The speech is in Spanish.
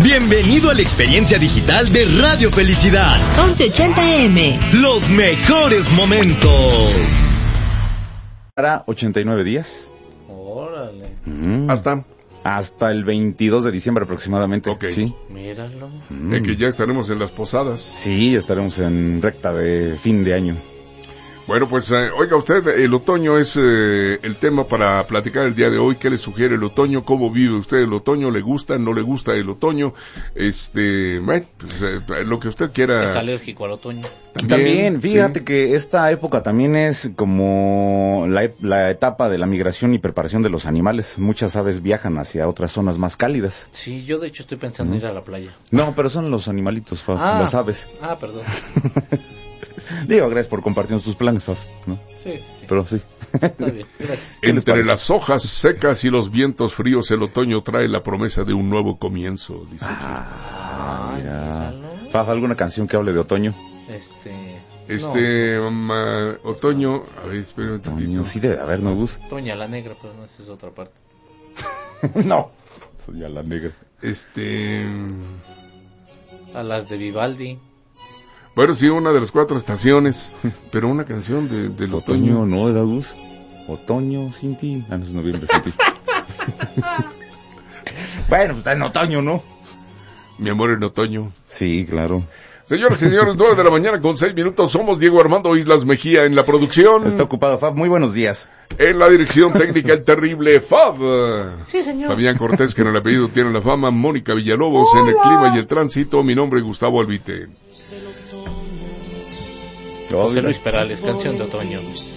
Bienvenido a la experiencia digital de Radio Felicidad. 1180M. Los mejores momentos. Para 89 días. Órale. Hasta el 22 de diciembre aproximadamente. Ok. Sí. Míralo. Que ya estaremos en las posadas. Sí, estaremos en recta de fin de año. Bueno, pues, oiga usted, el otoño es el tema para platicar el día de hoy. ¿Qué le sugiere el otoño? ¿Cómo vive usted el otoño? ¿Le gusta? ¿No le gusta el otoño? Bueno, pues, lo que usted quiera. ¿Es alérgico al otoño? También, fíjate sí. que esta época también es como la etapa de la migración y preparación de los animales. Muchas aves viajan hacia otras zonas más cálidas. Sí, yo de hecho estoy pensando en ir a la playa. No, pero son los animalitos, Faf, las aves. Perdón. Digo, gracias por compartir tus planes, Faf, ¿no? Sí. Pero sí. Está bien, gracias. Entre las hojas secas y los vientos fríos, el otoño trae la promesa de un nuevo comienzo, dice. Mira. Míralo. Faf, ¿alguna canción que hable de otoño? Otoño, a ver, espera un tantito. Otoño, sí debe haber, ¿no, Gus? Toña la negra, pero no, esa es otra parte. No. Soy a la negra. A las de Vivaldi. Bueno, sí, una de las 4 estaciones, pero una canción del Otoño, otoño. no, ¿verdad, Gus? Otoño sin ti. No es noviembre sin ti. Bueno, pues está en otoño, ¿no? Mi amor en otoño. Sí, claro. Señoras y señores, 9 de la mañana con 6 minutos. Somos Diego Armando Islas Mejía en la producción. Está ocupado, Fab. Muy buenos días. En la dirección técnica, el terrible Fab. Sí, señor. Fabián Cortés, que en el apellido tiene la fama. Mónica Villalobos. Hola. En el clima y el tránsito. Mi nombre es Gustavo Albite. José Luis Perales, canción de otoño.